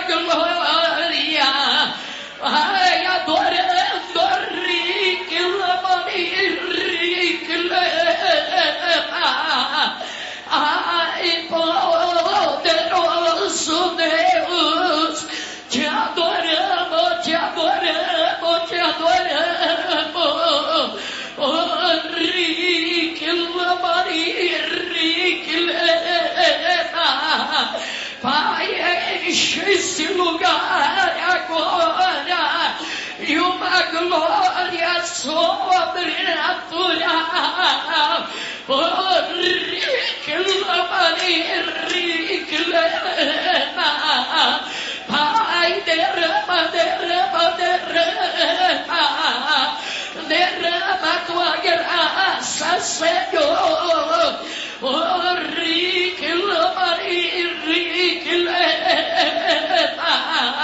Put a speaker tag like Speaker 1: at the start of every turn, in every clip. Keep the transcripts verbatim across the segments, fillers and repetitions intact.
Speaker 1: glória. Ai, adorando, ai, poderoso Deus, te adoramos, te adoramos, te adoramos. Oh, Pai, enche esse lugar agora e uma glória sobrenatural. Oh, Pai, derrama, derrama, derrama, derrama a tua graça, Senhor. Oh, rique, lamari, rique, lema,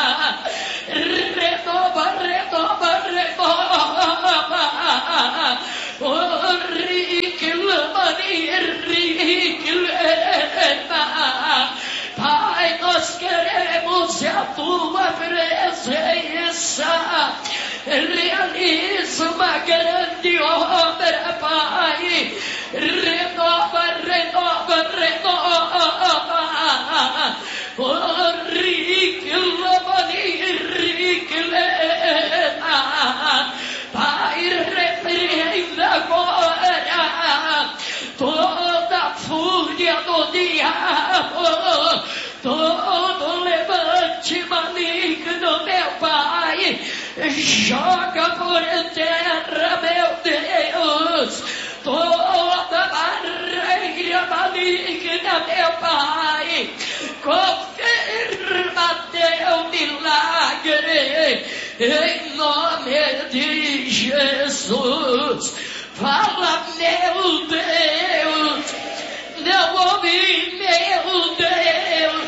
Speaker 1: renova, renova, renova. Oh, rique, lamari, rique, lema. Pai, nós queremos a tua presença. Realiza uma grande obra, Pai. Renova, renova, renova. Oh, rique, lamani, rique, lema. Pai, repreenda agora toda fúria do diabo, todo levante maligno, meu Pai, joga por terra, meu Deus, toda barreira maligna, meu Pai, confirma teu milagre, em nome de Jesus. Fala, meu Deus, não ouvi, meu Deus,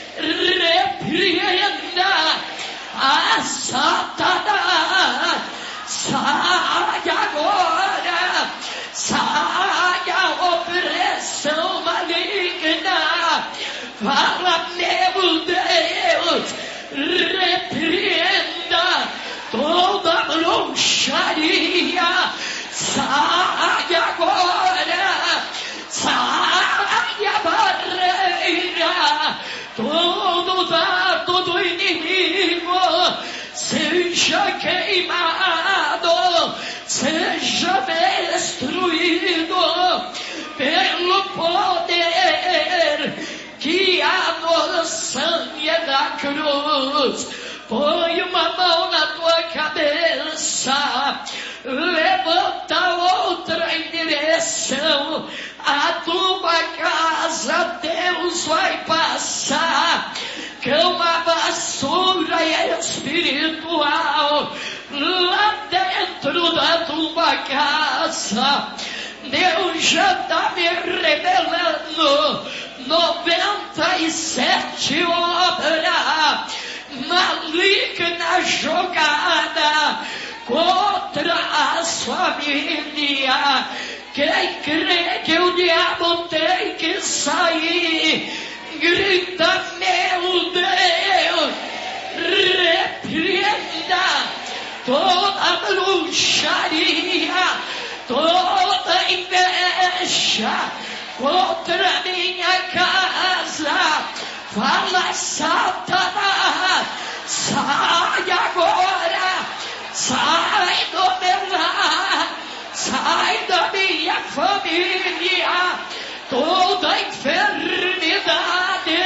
Speaker 1: repreenda a Satanás, sai agora, sai a opressão maligna. Fala, meu Deus, repreenda toda bruxaria. Sai agora, sai a barreira, todo dardo do inimigo seja queimado, seja destruído pelo poder que há no sangue da cruz. Põe uma mão na tua cabeça, levanta outra em direção à tua casa. Deus vai passar com uma vassoura espiritual lá dentro da tua casa. Deus já está me revelando noventa e sete obras maligna jogada contra as famílias. Quem crê que o diabo tem que sair, grita, meu Deus, repreenda toda bruxaria, toda inveja contra minha casa. Fala, Satanás, sai agora, sai do meu lar, sai da minha família, toda enfermidade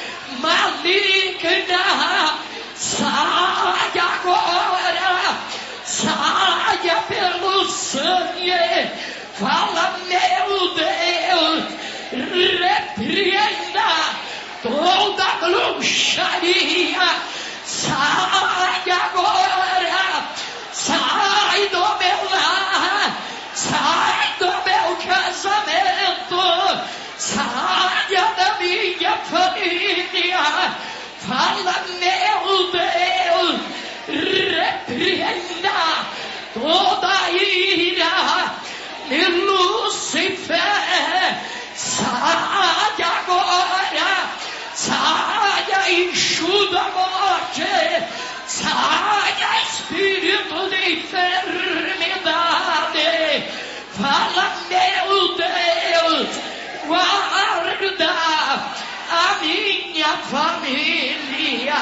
Speaker 1: maligna, sai agora, saia pelo sangue. Fala, meu Deus, repreenda toda bruxaria, sai agora, sai do meu lar, sai do meu casamento, saia da minha família. Fala, meu Deus, repreenda toda ira de Lúcifer, sai agora, saia, enxuga agora enfermidade. Fala, meu Deus, guarda a minha família.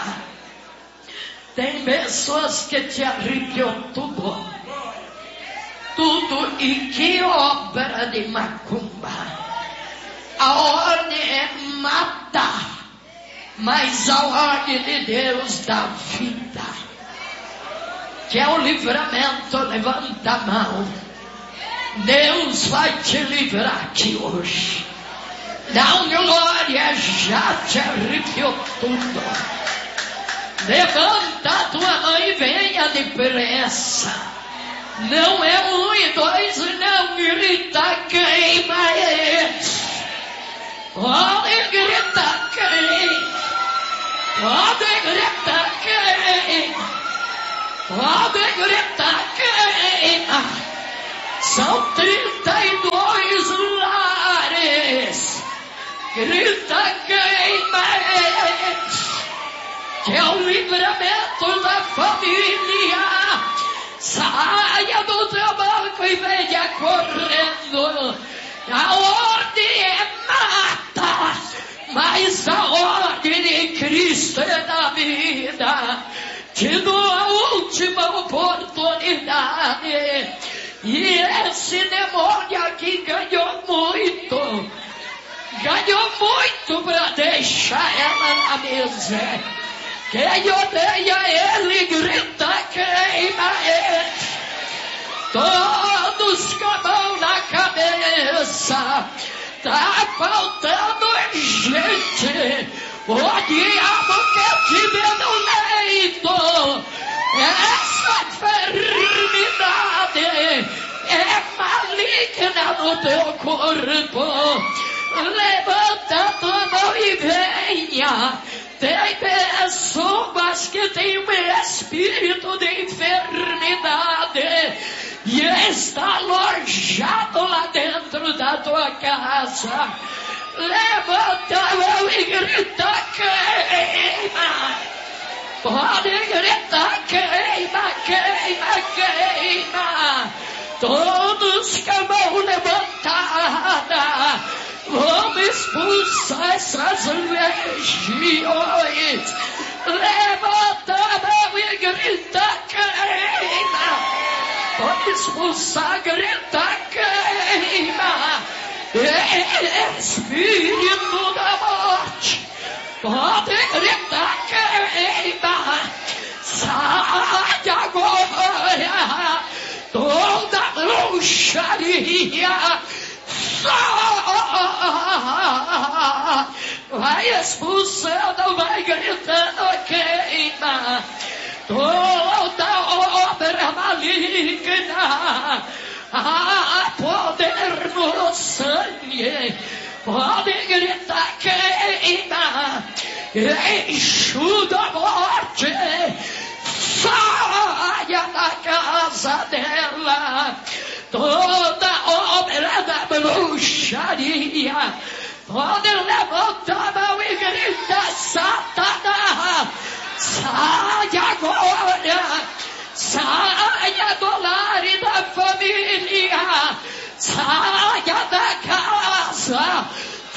Speaker 1: Tem pessoas que te arrepiou tudo. Tudo, e que obra de macumba. A ordem é matar, mas a ordem de Deus dá vida. Que é o livramento, levanta a mão. Deus vai te livrar aqui hoje. Dá uma glória, já te arrepiou tudo. Levanta a tua mão e venha depressa. Não é um e dois, não grita, queima eles. Pode gritar, queima. Pode gritar, queima. Pode gritar, queima. São trinta e dois lares. Grita, queima eles. Que é o livramento da família. Saia do teu banco e venha correndo. A ordem é mata, mas a ordem de Cristo é da vida. Te dou a última oportunidade. E esse demônio aqui ganhou muito. Ganhou muito para deixar ela na mesa. Quem odeia ele grita, queima ele. Todos com a mão na cabeça. Tá faltando gente. O diabo quer te ver no leito. Essa enfermidade é maligna no teu corpo. Levanta a tua mão e venha. Tem pessoas que têm um espírito de enfermidade e está alojado lá dentro da tua casa. Levanta a mão e grita, queima. Pode gritar, queima, queima, queima. Todos com a mão levantada. Vamos expulsar essas legiões. Levanta a mão e grita, queima. Pode expulsar, grita, queima. Espírito da morte. Pode gritar, queima. Sai agora. Toda bruxaria. Vai expulsando, vai gritando, queima. Toda obra maligna. Há poder no sangue. Pode gritar, queima. Eixo da morte. Saia da casa dela. Toda obra da bruxaria. Pode levantar a mão e gritar, Satanás. Saia agora. Saia do lar e da família. Saia da casa.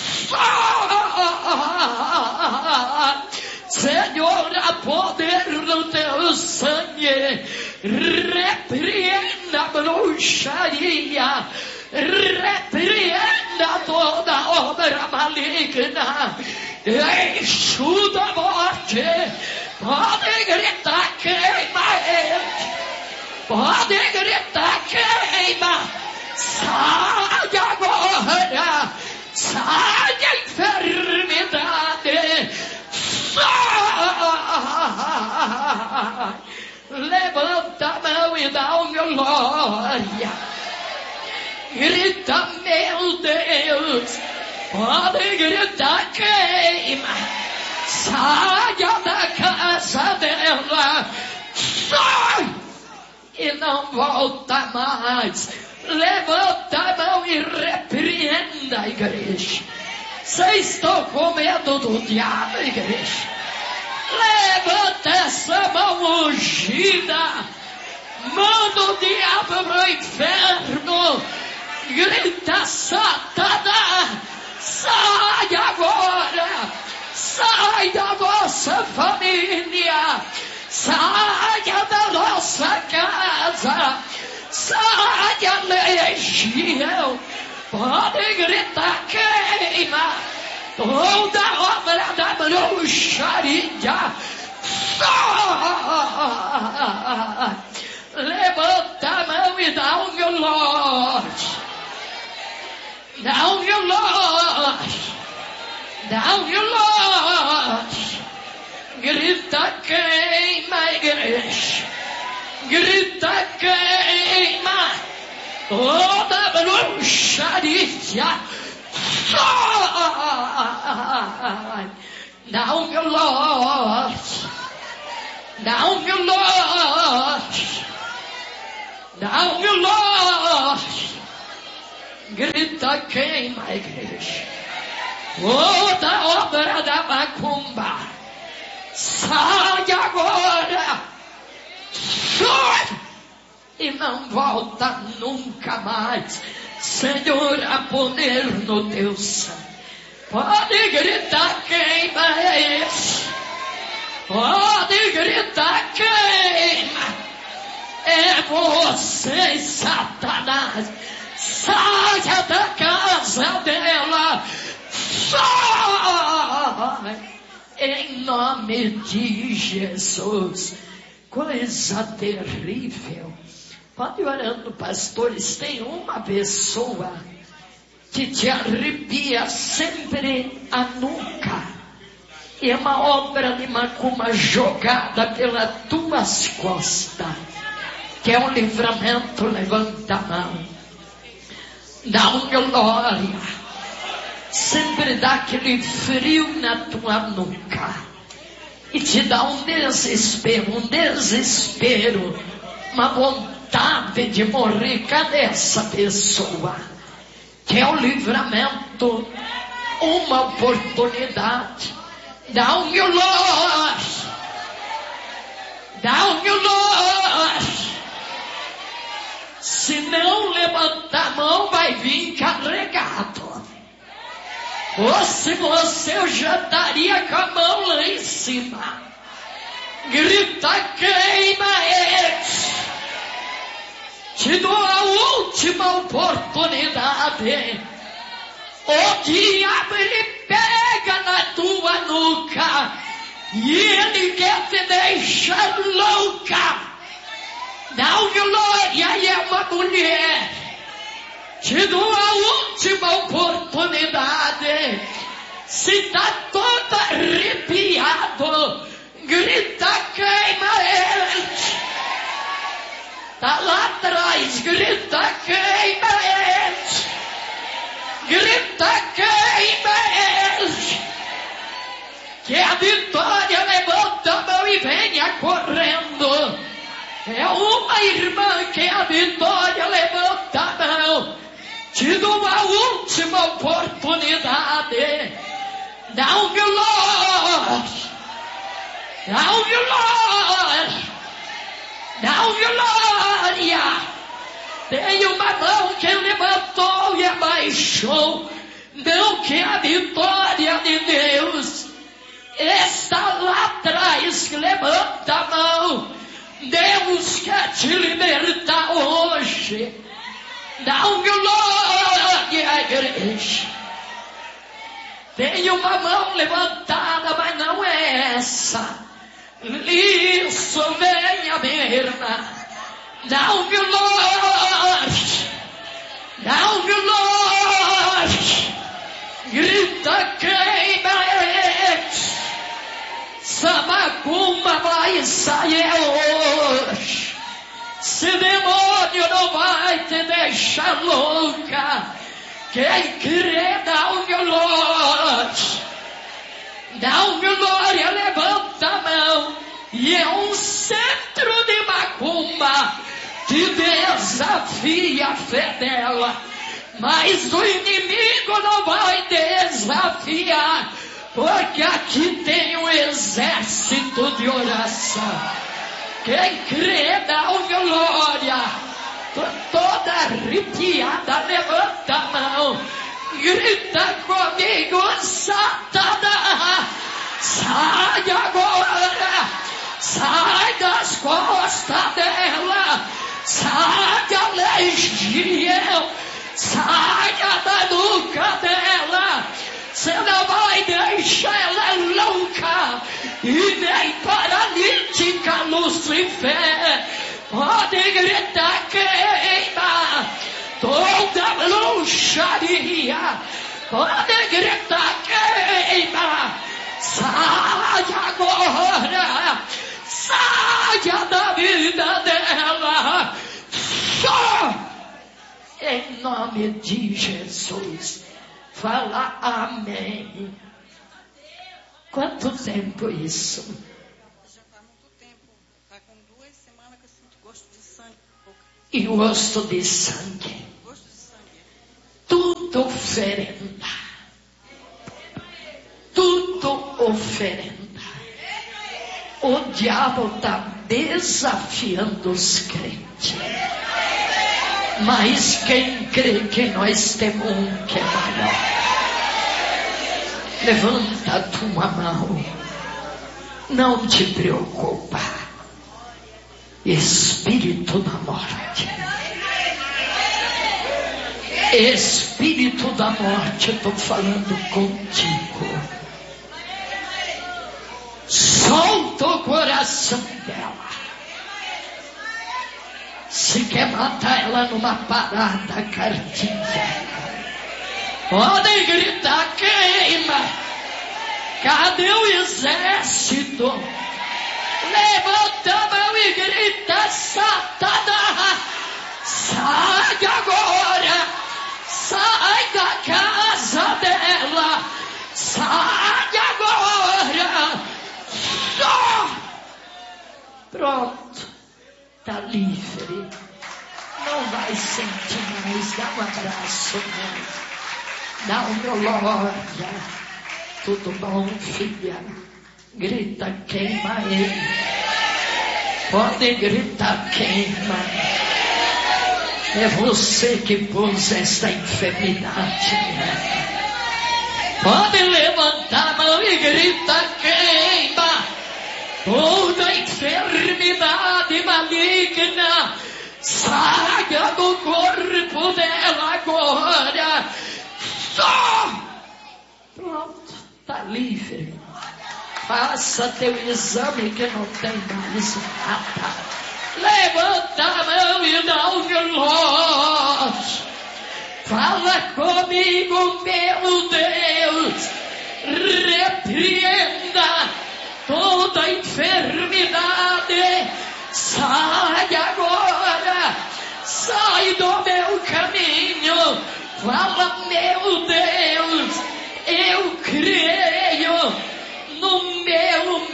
Speaker 1: Senhor, a poder do teu sangue, repreenda a bruxaria, repreenda toda obra maligna, eixo da morte. Pode gritar, queima ele. Pode gritar, queima. Sai agora. Sai a enfermidade. Sai. Levanta a mão e dá uma glória. Grita, meu Deus. Pode gritar, queima. Saia da casa dela. Sai. E não volta mais. Levanta a mão e repreenda a igreja. Vocês estão com medo do diabo, igreja? Levanta essa mão ungida. Manda o diabo pro inferno. Grita, Satanás, sai agora. Sai da vossa família. Saia da nossa casa. Saia, legião. Pode gritar, queima toda obra da bruxaria. Sai. Levanta a mão e dá um glória. Dá um glória. Dá um glória. Grita, queima, igreja. Grita, queima toda bruxaria. Sai. Dá um glória. Dá um glória. Dá um glória. Grita, queima, igreja. Toda obra da macumba. Sai agora. Sai. E não volta nunca mais. Senhor, a poder no teu sangue. Pode gritar, queima esse. Pode gritar, queima. É você, Satanás. Saia da casa dela. Sai. Em nome de Jesus. Coisa terrível. Pode ir orando, pastores. Tem uma pessoa que te arrepia sempre a nuca. E é uma obra de macumba jogada pelas tuas costas. Que é um livramento. Levanta a mão. Dá um glória. Sempre dá aquele frio na tua nuca. E te dá um desespero. Um desespero. Uma vontade de morrer. Cadê essa pessoa? Que é o livramento. Uma oportunidade. Dá um glória. Dá um glória. Se não levantar a mão, vai vir carregado. Ou se você já estaria com a mão lá em cima. Grita, queima eles. Te dou a última oportunidade. O diabo, ele pega na tua nuca. E ele quer te deixar louca. Dá um glória e é uma mulher. Te dou a última oportunidade. Se está todo arrepiado, grita, queima ele. Está lá atrás, grita, queima ele. Grita, queima ele. Que a vitória levanta a mão e venha correndo. É uma irmã que a vitória levanta a mão. Te dou a última oportunidade. Dá um glória. Dá um glória. Dá um glória. Tem uma mão que levantou e abaixou. Não que a vitória de Deus está lá atrás. Levanta a mão. Deus quer te libertar hoje. Dá um glória, igreja. Tem uma mão levantada, mas não é essa. Isso, venha, minha irmã. Dá um glória. Dá um glória. Grita, queima eles. Essa macumba vai sair hoje. Esse demônio não vai te deixar louca. Quem crê, dá um glória. Dá um glória, levanta a mão. E é um centro de macumba que desafia a fé dela. Mas o inimigo não vai desafiar. Porque aqui tem um exército de oração. Quem crê, dá uma glória. Tô toda arrepiada, levanta a mão. Grita comigo, Satanás. Sai agora. Sai das costas dela. Sai da legião. Saia da nuca dela. Você não vai deixar ela louca e nem paralítica, Lucifer. Pode gritar, queima toda bruxaria. Pode gritar, queima. Saia agora. Saia da vida dela. Só em nome de Jesus. Fala amém. Quanto tempo isso?
Speaker 2: Já faz muito tempo. Está com duas semanas que eu sinto gosto de sangue.
Speaker 1: E gosto de sangue.
Speaker 2: Gosto de sangue.
Speaker 1: Tudo oferenda. Tudo oferenda. O diabo está desafiando os crentes. Mas quem crê que nós temos um que é maior? Levanta a tua mão. Não te preocupa. Espírito da morte. Espírito da morte, eu estou falando contigo. Solta o coração dela. Se quer matar ela numa parada cardíaca, podem gritar, queima. Cadê o exército? Levanta a mão e grita, Satanás. Sai agora. Sai da casa dela. Sai agora. Só. Pronto. Está livre. Não vai sentir mais. Dá um abraço, mãe. Dá uma glória. Tudo bom, filha? Grita, queima ele. Pode gritar, queima. É você que pôs esta enfermidade. Pode levantar a mão e grita, queima. Toda enfermidade maligna saia do corpo dela agora. Só. Pronto, está livre. Faça teu exame que não tem mais nada. Levanta a mão e dá um glória. Fala comigo, meu Deus. Repreenda toda enfermidade. Sai agora. Sai do meu caminho. Fala, meu Deus. Eu creio no meu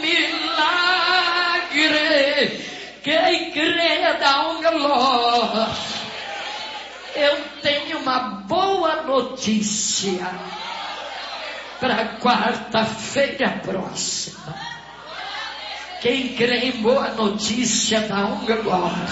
Speaker 1: milagre. Quem crê dá um glória. Eu tenho uma boa notícia para quarta-feira próxima. Quem crê em boa notícia dá um glória.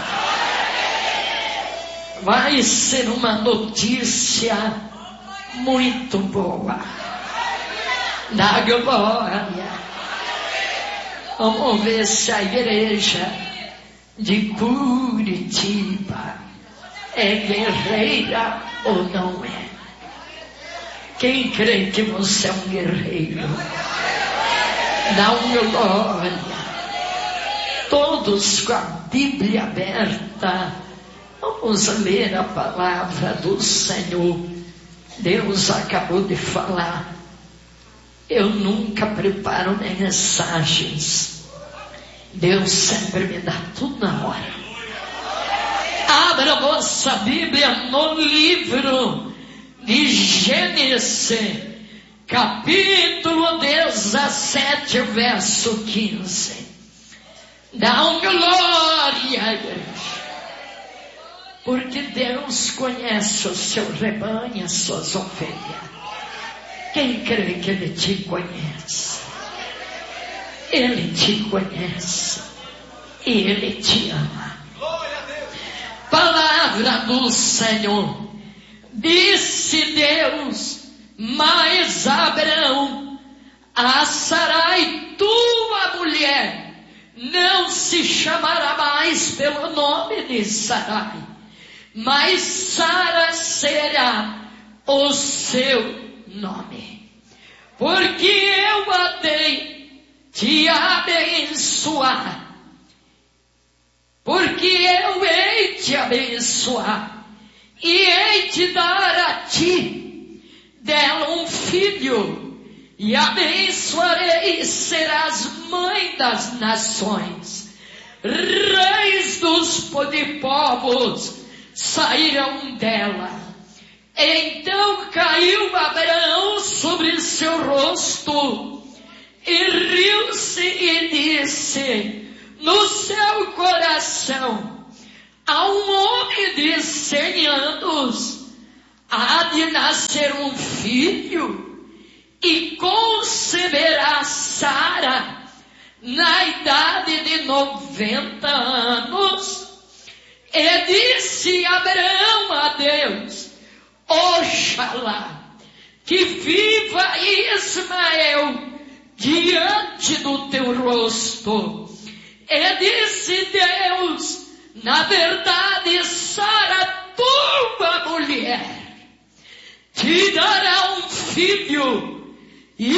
Speaker 1: Vai ser uma notícia muito boa. Dá glória. Vamos ver se a igreja de Curitiba é guerreira ou não é. Quem crê que você é um guerreiro, dá uma glória. Todos com a Bíblia aberta, vamos ler a palavra do Senhor. Deus acabou de falar. Eu nunca preparo mensagens. Deus sempre me dá tudo na hora. Abra a vossa Bíblia no livro de Gênesis, capítulo dezessete, verso quinze. Dá um glória, igreja. Porque Deus conhece o seu rebanho, as suas ovelhas. Quem crê que Ele te conhece? Ele te conhece. e Ele te ama. Palavra do Senhor. Disse Deus, mas Abraão, a Sarai, tua mulher, não se chamará mais pelo nome de Sarai, mas Sara será o seu nome, porque eu a dei te abençoar, porque eu hei te abençoar, e hei te dar a ti dela um filho, e abençoarei e serás mãe das nações, reis dos de povos sairão dela. Então caiu Abraão sobre seu rosto e riu-se e disse no seu coração: a um homem de cem anos há de nascer um filho, e conceberá Sara na idade de noventa anos. E disse Abraão a Deus: oxalá que viva Ismael diante do teu rosto. E disse Deus: na verdade, Sara, tua mulher, te dará um filho,